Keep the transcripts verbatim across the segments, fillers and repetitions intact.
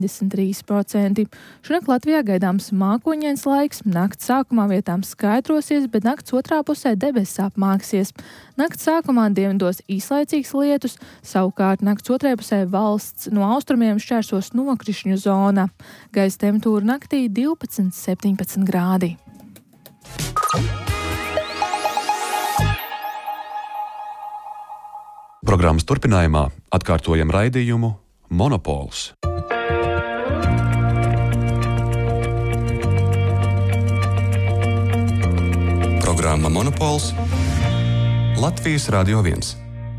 trīsdesmit trīs procenti. Šonakt Latvijā gaidāms mākoņains laiks, nakts sākumā vietām skaidrosies, bet nakts otrā pusē debesis apmāksies. Nakts sākumā dienvidos īslaicīgs lietus, savukārt nakts otrajā pusē valsts no austrumiem šķērsos nokrišņu zona. Gaisa temperatūra naktī divpadsmit septiņpadsmit grādi. Programmas turpinājumā atkārtojam raidījumu Monopols. Programma Monopols Latvijas Radio viens.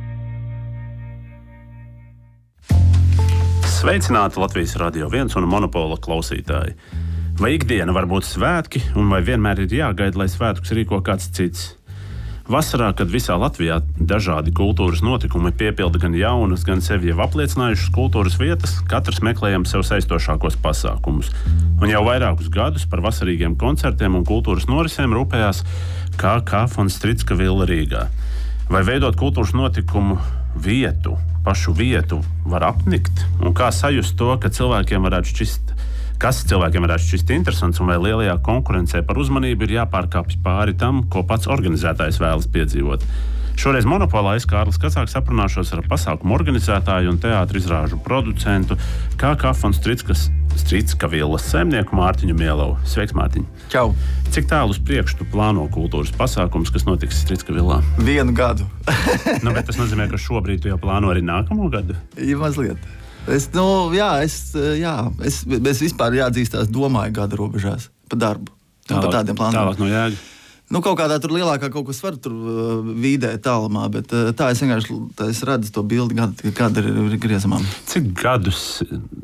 Sveicināti Latvijas Radio viens un Monopola klausītāji. Vai ikdiena var būt svētki, un vai vienmēr ir jāgaida, lai svētkus rīko kāds cits? Vasarā, kad visā Latvijā dažādi kultūras notikumi piepilda gan jaunas, gan sevi jau apliecinājušas kultūras vietas, katrs meklējam sev saistošākos pasākumus. Un jau vairākus gadus par vasarīgiem koncertiem un kultūras norisēm rūpējās K K von Stritska villa Rīgā. Vai veidot kultūras notikumu vietu, pašu vietu var apnikt? Un kā sajust to, ka cilvēkiem varētu šķist Kas cilvēkiem varētu šķist interesants, un vai lielajā konkurencē par uzmanību ir jāpārkāpj pāri tam, ko pats organizētājs vēlas piedzīvot. Šoreiz Monopolā es, Kārlis Kazāks, aprunāšos ar pasākumu organizētāju un teātra izrāžu producentu K K von Stritskas Stritska villas saimnieku Mārtiņu Mielavu. Sveiks, Mārtiņ! Čau! Cik tālu uz priekšu tu plāno kultūras pasākums, kas notiks Stritska villā? Vienu gadu. Nu, bet tas nozīmē, ka šobrīd tu jau plāno arī nākamo gadu? Ja mazliet. Es, nu, jā, es, jā, es, es vispār jāatzīstās domāju gada robežās pa darbu. Tālāk, pa tādiem plāniem. Tālāk no jēga. Nu, kaut kādā tur lielākā kaut kas var tur uh, vīdē tālumā, bet uh, tā es vienkārši tā es redzu to bildi, kāda ir griezamām. Cik gadus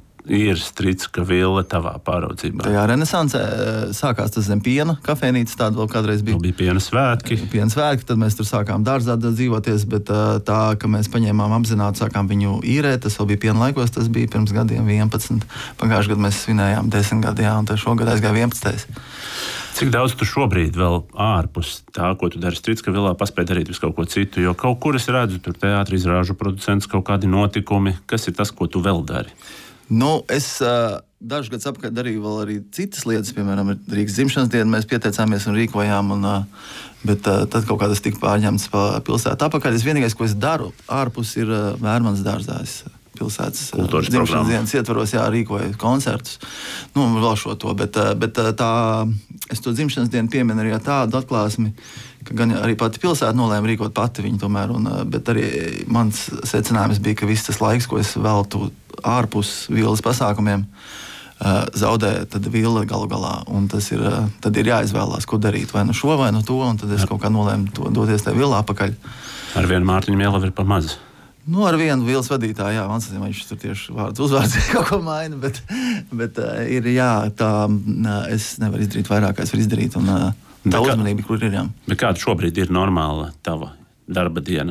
ir Stritska villa tavā pāraudzībā? Tajā renesansē sākās tas zem piena kafejnīca, tāda vēl kādreiz bija. Nu, bija piena svētki. Piena svētki, tad mēs tur sākām dārzā dzīvoties, bet tā, ka mēs paņēmām apzināti, sākām viņu īrēt, tas vēl bija piena laikos, tas bija pirms gadiem vienpadsmit. Pagājušajā gadā mēs svinējām desmit gadu, jā, un tad šogad aizgāja vienpadsmitais. Cik daudz tu šobrīd vēl ārpus tā, ko tu dari Stritska villā, paspēj darīt visu kaut ko citu, jo kaut kur es redzu, tur teātra izrāžu producents, kaut kādi notikumi, kas ir tas, ko tu vēl dari? Nu, es uh, dažus gadus apkārt darīju vēl arī citas lietas, piemēram, Rīgas dzimšanas dienu mēs pieteicāmies un rīkojām, un, uh, bet uh, tad kaut kā tas tika pārņemts pa pilsētu apakaļ. Es vienīgais, ko es daru ārpus, ir uh, Vērmanas dārzā. Es pilsētas uh, dzimšanas dienas ietvaros, jā, rīkoju koncertus. Nu, un vēl šo to, bet, uh, bet uh, tā, es to dzimšanas dienu pieminu arī tādu atklāsmi, ka gan arī pati pilsēta nolēma rīkot pati viņu tomēr, un, uh, bet arī mans secinājums bija, ka viss tas laiks, ko es veltu ārpus villas pasākumiem, uh, zaudē tad villa galu galā, un tas ir, uh, tad ir jāizvēlās, ko darīt, vai nu šo, vai nu to, un tad es kaut kā nolēmu to, doties tajā villā apakaļ. Ar vienu Mārtiņu Mielavu ir pa maz? Nu, ar vienu villas vadītāju, jā, man sacīja, viņš tur tieši vārds uzvārds kaut ko maina, bet, bet uh, ir, jā, tā, uh, es nevaru izdarīt vairāk, kā es varu izdarīt, un uh, tā kā, uzmanība, kur ir, jā. Bet kāda šobrīd ir normāla tava darba diena?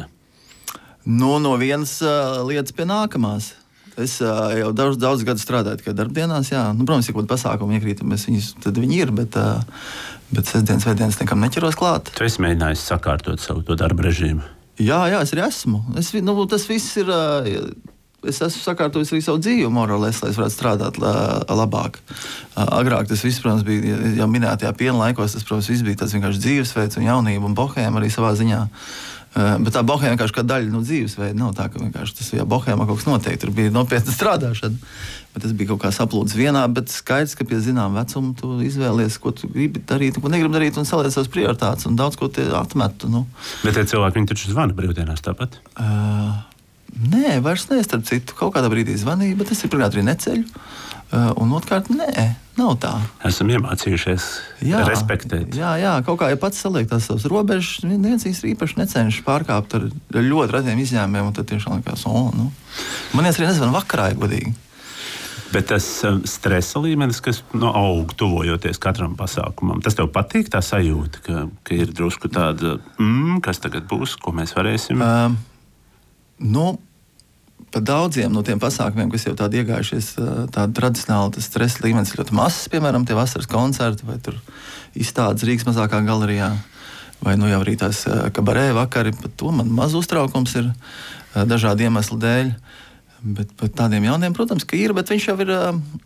Nu, no vienas uh, lietas pie nākamās. Es uh, jau daudz, daudz gadu strādāju tikai darbdienās, jā. Nu, protams, ja kaut kāda pasākuma iekrītam, viņus, tad viņi ir, bet, uh, bet sestdienas, svētdienas nekam neķeros klāt. Tu esi mēģinājis sakārtot savu to darba režīmu? Jā, jā, es arī esmu. Es, nu, tas viss ir, uh, es esmu sakārtojis arī savu dzīvi morāles, lai es varētu strādāt la, labāk. Uh, agrāk tas viss, protams, bija, jau minētajā piena laikos, tas, protams, viss bija tāds vienkārši dzīvesveids un jaunība un bohēma arī savā ziņā. Uh, bet tā bohēma vienkārši kā daļa no dzīvesveida, nav tā, ka vienkārši tas, jā, bohēmā kaut kas notiek, tur bija nopietna strādāšana. Bet tas bija kaut kā saplūdis vienā, bet skaidrs, ka pie zinām vecuma tu izvēlies, ko tu gribi darīt, ko negribi darīt, un saliec savas prioritātes, un daudz ko tie atmetu. Nu. Bet tie cilvēki, viņi taču zvana brīvdienās tāpat? Uh, nē, vairs nē, starp citu, kaut kādā brīdī zvanīja, bet es ir pirmkārt arī neceļu, uh, un otrkārt, nē, nav tā. Esam iemācījušies jā, respektēt. Jā, jā, kaut kā, ja pats saliek tās savas robežas, neviens īpaši necenšas pārkāpt ar ļoti retiem izņēmumiem, un tad tiešām likās, o, nu. Man viens arī nezvan vakarā, ja godīgi. Bet tas stresa līmenis, kas no aug tuvojoties katram pasākumam, tas tev patīk tā sajūta, ka, ka ir drusku tāda, mm, kas tagad būs, ko mēs varēsim? Um, nu, pa daudziem no tiem pasākumiem, kas jau tādi iegājušies, tāda tradicionāli tas stresa līmenis ļoti mazs, piemēram, tie vasaras koncerti vai tur izstādes Rīgas mazākā galerijā, vai nu jau arī tās kabarē vakari, pat to man maz uztraukums ir dažādu iemeslu dēļ. Bet par tādiem jauniem, protams, ka ir, bet viņš jau ir